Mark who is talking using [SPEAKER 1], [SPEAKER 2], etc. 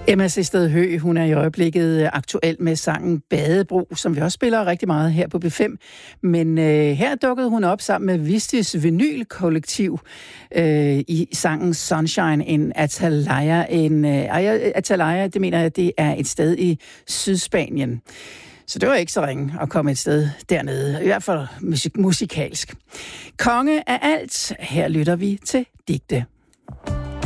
[SPEAKER 1] Emma Sested Høgh, hun er i øjeblikket aktuel med sangen Badebro, som vi også spiller rigtig meget her på B5. Men her dukkede hun op sammen med Vistis Vinyl-kollektiv i sangen Sunshine in Atalaya. Atalaya, det mener jeg, det er et sted i Sydspanien. Så det var ikke så ringe at komme et sted dernede, i hvert fald musikalsk. Konge af alt, her lytter vi til digte.